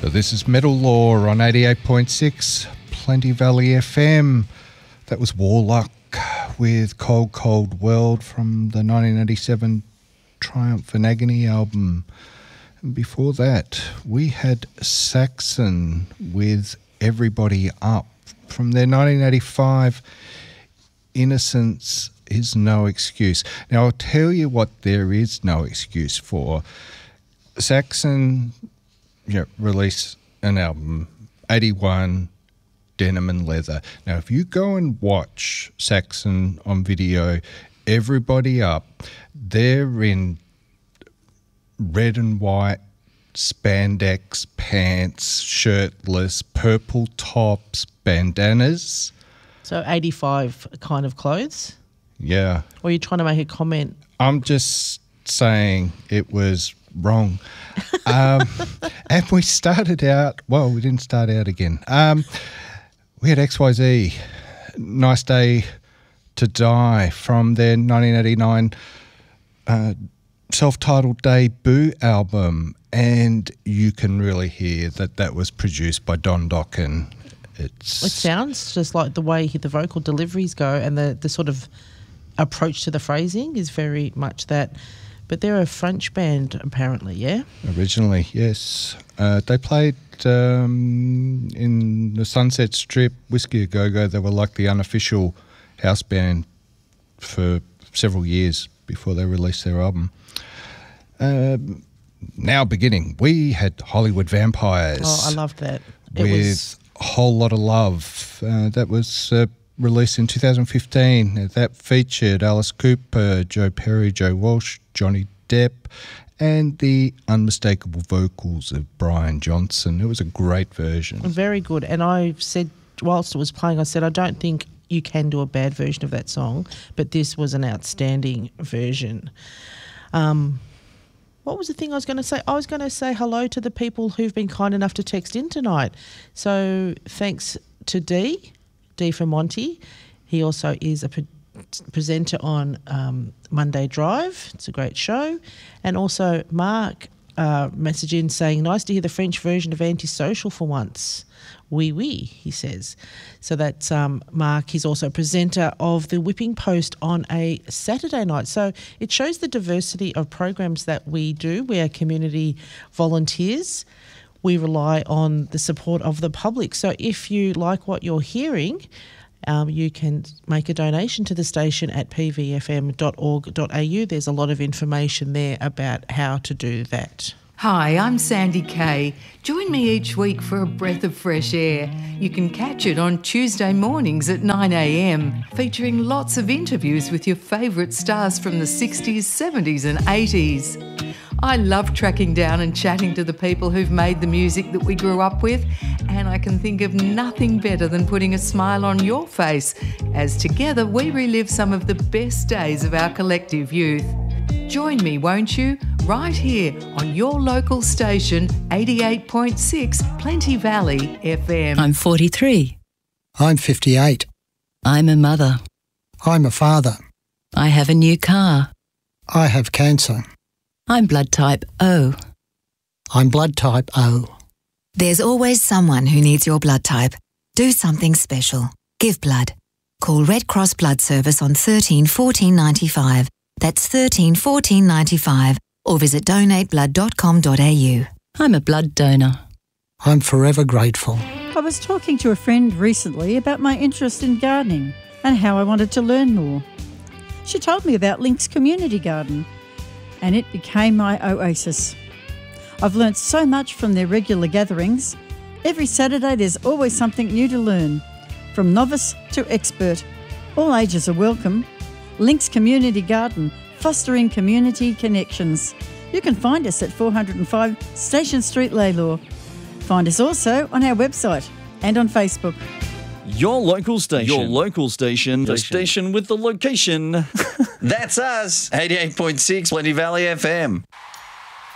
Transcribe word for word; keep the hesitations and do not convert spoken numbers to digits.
So this is Metal Law on eighty-eight point six Plenty Valley F M. That was Warlock with Cold Cold World from the nineteen eighty-seven Triumph and Agony album. And before that, we had Saxon with Everybody Up from their nineteen eighty-five Innocence is No Excuse. Now, I'll tell you what there is no excuse for. Saxon, you know, released an album, eighty-one, Denim and Leather. Now, if you go and watch Saxon on video, Everybody Up, they're in red and white spandex pants, shirtless, purple tops, bandanas. So eighty-five kind of clothes? Yeah. Or are you trying to make a comment? I'm just saying it was wrong. Um, and we started out, well, we didn't start out again. Um, we had X Y Z, Nice Day to Die, from their nineteen eighty-nine uh, self-titled debut album. And you can really hear that that was produced by Don Dokken. It's, it sounds just like the way the vocal deliveries go, and the, the sort of approach to the phrasing is very much that. But they're a French band, apparently, yeah? Originally, yes. Uh, they played um, in the Sunset Strip, Whiskey A Go-Go. They were like the unofficial house band for several years before they released their album. Um, now beginning, we had Hollywood Vampires. Oh, I loved that. It with was... A Whole Lot of Love. Uh, that was uh, released in two thousand fifteen. That featured Alice Cooper, Joe Perry, Joe Walsh, Johnny Depp, and the unmistakable vocals of Brian Johnson. It was a great version. Very good. And I said, whilst it was playing, I said, I don't think you can do a bad version of that song, but this was an outstanding version. Um, what was the thing I was going to say? I was going to say hello to the people who've been kind enough to text in tonight. So thanks to Dee, Dee from Monty. He also is a pre- presenter on um, Monday Drive. It's a great show. And also Mark uh, messaged in saying, nice to hear the French version of Antisocial for once. Oui, oui, he says. So that's um, Mark. He's also a presenter of the Whipping Post on a Saturday night. So it shows the diversity of programs that we do. We are community volunteers. We rely on the support of the public. So if you like what you're hearing, um, you can make a donation to the station at p v f m dot org dot a u. There's a lot of information there about how to do that. Hi, I'm Sandy Kay. Join me each week for a breath of fresh air. You can catch it on Tuesday mornings at nine a m, featuring lots of interviews with your favourite stars from the sixties, seventies and eighties. I love tracking down and chatting to the people who've made the music that we grew up with, and I can think of nothing better than putting a smile on your face as together we relive some of the best days of our collective youth. Join me, won't you? Right here on your local station, eighty-eight point six Plenty Valley F M. I'm forty-three. I'm fifty-eight. I'm a mother. I'm a father. I have a new car. I have cancer. I'm blood type O. I'm blood type O. There's always someone who needs your blood type. Do something special. Give blood. Call Red Cross Blood Service on thirteen fourteen ninety-five. That's thirteen fourteen ninety-five. Or visit donate blood dot com dot a u. I'm a blood donor. I'm forever grateful. I was talking to a friend recently about my interest in gardening and how I wanted to learn more. She told me about Link's Community Garden, and it became my oasis. I've learnt so much from their regular gatherings. Every Saturday there's always something new to learn, from novice to expert. All ages are welcome. Link's Community Garden, fostering community connections. You can find us at four oh five Station Street, Lalor. Find us also on our website and on Facebook. Your local station. Your local station. The station with the location. That's us, eighty-eight point six Plenty Valley F M.